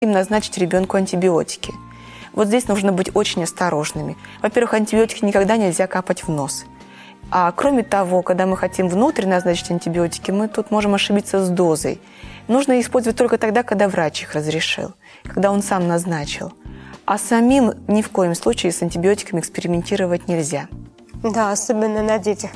им назначить ребенку антибиотики. Вот здесь нужно быть очень осторожными. Во-первых, антибиотики никогда нельзя капать в нос. А кроме того, когда мы хотим внутрь назначить антибиотики, мы тут можем ошибиться с дозой. Нужно использовать только тогда, когда врач их разрешил, когда он сам назначил. А самим ни в коем случае с антибиотиками экспериментировать нельзя. Да, особенно на детях.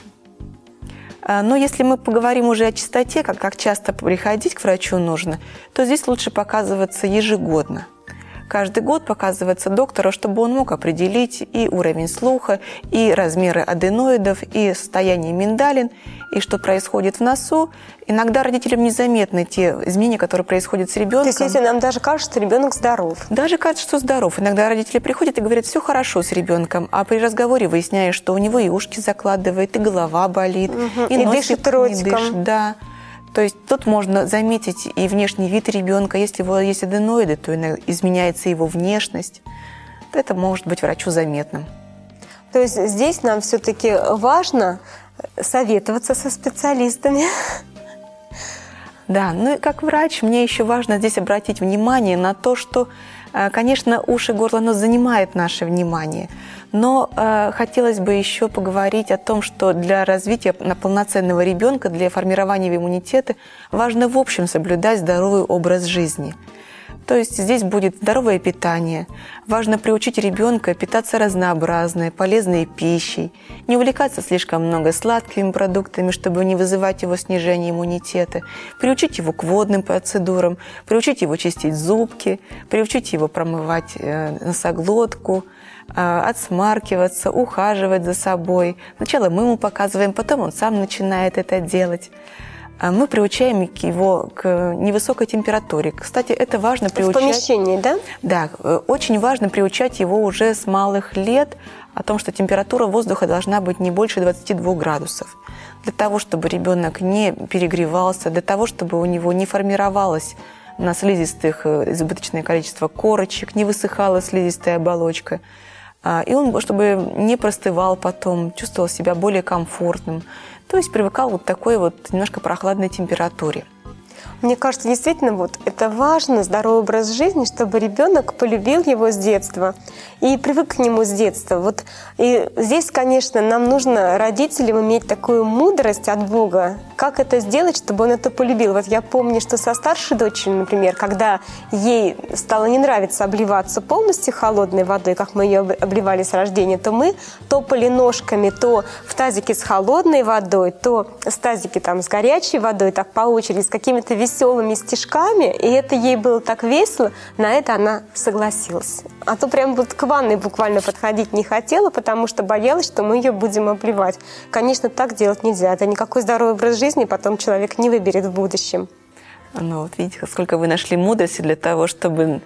Но если мы поговорим уже о частоте, как часто приходить к врачу нужно, то здесь лучше показываться ежегодно. Каждый год показываться доктору, чтобы он мог определить и уровень слуха, и размеры аденоидов, и состояние миндалин, и что происходит в носу. Иногда родителям незаметны те изменения, которые происходят с ребенком. То есть, если нам даже кажется, что ребенок здоров. Даже кажется, что здоров. Иногда родители приходят и говорят, все хорошо с ребенком, а при разговоре выясняешь, что у него и ушки закладывает, и голова болит, и дышит ротиком. Не дышит, да. То есть тут можно заметить и внешний вид ребенка. Если у него есть аденоиды, то изменяется его внешность. Это может быть врачу заметным. То есть здесь нам все-таки важно советоваться со специалистами. Да, ну и как врач мне еще важно здесь обратить внимание на то, что, конечно, уши, горло, нос занимает наше внимание. Но хотелось бы еще поговорить о том, что для развития полноценного ребенка, для формирования иммунитета важно в общем соблюдать здоровый образ жизни. То есть здесь будет здоровое питание. Важно приучить ребенка питаться разнообразной, полезной пищей, не увлекаться слишком много сладкими продуктами, чтобы не вызывать его снижение иммунитета, приучить его к водным процедурам, приучить его чистить зубки, приучить его промывать носоглотку, отсмаркиваться, ухаживать за собой. Сначала мы ему показываем, потом он сам начинает это делать. Мы приучаем его к невысокой температуре. Кстати, это важно приучать... В помещении, да? Да, очень важно приучать его уже с малых лет о том, что температура воздуха должна быть не больше 22 градусов. Для того, чтобы ребенок не перегревался, для того, чтобы у него не формировалось на слизистых избыточное количество корочек, не высыхала слизистая оболочка. И он, чтобы не простывал потом, чувствовал себя более комфортным. То есть привыкал вот к такой вот немножко прохладной температуре. Мне кажется, действительно, вот это важно, здоровый образ жизни, чтобы ребенок полюбил его с детства и привык к нему с детства. Вот. И здесь, конечно, нам нужно родителям иметь такую мудрость от Бога, как это сделать, чтобы он это полюбил. Вот я помню, что со старшей дочерью, например, когда ей стало не нравиться обливаться полностью холодной водой, как мы ее обливали с рождения, то мы топали ножками то в тазике с холодной водой, то в тазике там с горячей водой, так по очереди, с какими-то веселыми стишками, и это ей было так весело, на это она согласилась. А то прям вот к ванной буквально подходить не хотела, потому что боялась, что мы ее будем обливать. Конечно, так делать нельзя. Это никакой здоровый образ жизни потом человек не выберет в будущем. Ну, вот видите, сколько вы нашли мудрости для того, чтобы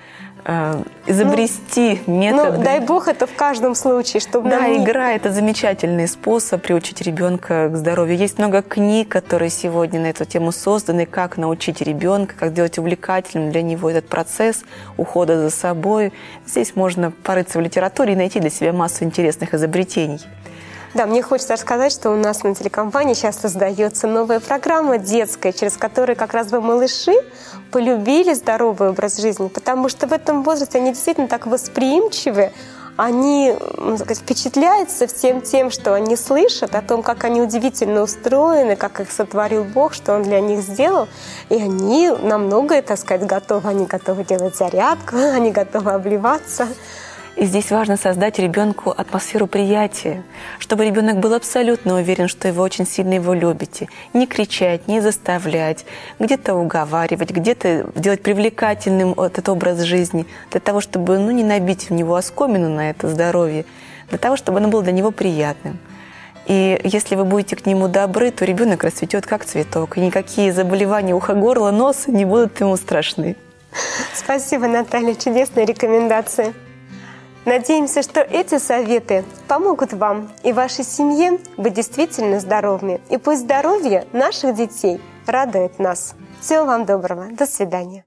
изобрести методы. Ну, дай бог это в каждом случае, чтобы... Да, игра – это замечательный способ приучить ребенка к здоровью. Есть много книг, которые сегодня на эту тему созданы, как научить ребенка, как сделать увлекательным для него этот процесс ухода за собой. Здесь можно порыться в литературе и найти для себя массу интересных изобретений. Да, мне хочется рассказать, что у нас на телекомпании сейчас создается новая программа детская, через которую как раз бы малыши полюбили здоровый образ жизни, потому что в этом возрасте они действительно так восприимчивы, они, можно сказать, впечатляются всем тем, что они слышат, о том, как они удивительно устроены, как их сотворил Бог, что Он для них сделал. И они на многое, так сказать, готовы. Они готовы делать зарядку, они готовы обливаться. И здесь важно создать ребенку атмосферу приятия, чтобы ребенок был абсолютно уверен, что его очень сильно его любите. Не кричать, не заставлять, где-то уговаривать, где-то делать привлекательным этот образ жизни, для того, чтобы не набить в него оскомину на это здоровье, для того, чтобы оно было для него приятным. И если вы будете к нему добры, то ребенок расцветет как цветок, и никакие заболевания уха, горла, носа не будут ему страшны. Спасибо, Наталья, чудесные рекомендации. Надеемся, что эти советы помогут вам и вашей семье быть действительно здоровыми. И пусть здоровье наших детей радует нас. Всего вам доброго. До свидания.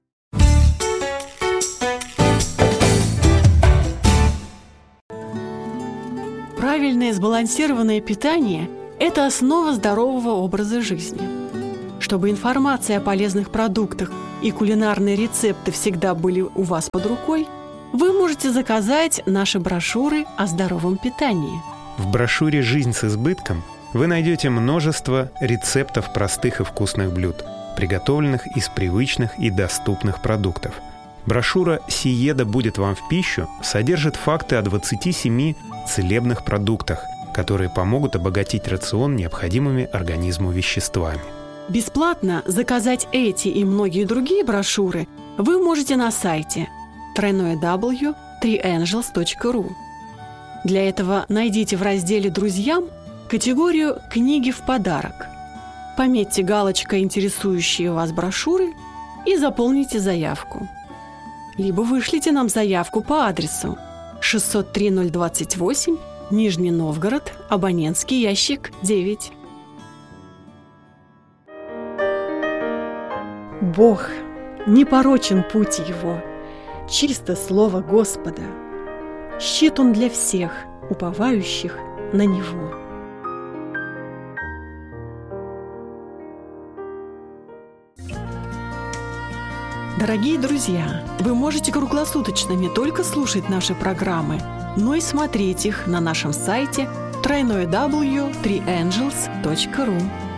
Правильное сбалансированное питание – это основа здорового образа жизни. Чтобы информация о полезных продуктах и кулинарные рецепты всегда были у вас под рукой, вы можете заказать наши брошюры о здоровом питании. В брошюре «Жизнь с избытком» вы найдете множество рецептов простых и вкусных блюд, приготовленных из привычных и доступных продуктов. Брошюра «Сиеда будет вам в пищу» содержит факты о 27 целебных продуктах, которые помогут обогатить рацион необходимыми организму веществами. Бесплатно заказать эти и многие другие брошюры вы можете на сайте www.3angels.ru. Для этого найдите в разделе «Друзьям» категорию «Книги в подарок». Пометьте галочкой интересующие вас брошюры и заполните заявку. Либо вышлите нам заявку по адресу 603-028, Нижний Новгород, абонентский ящик 9. Бог, непорочен путь Его, чисто слово Господа. Щит Он для всех, уповающих на Него. Дорогие друзья, вы можете круглосуточно не только слушать наши программы, но и смотреть их на нашем сайте www.3angels.ru.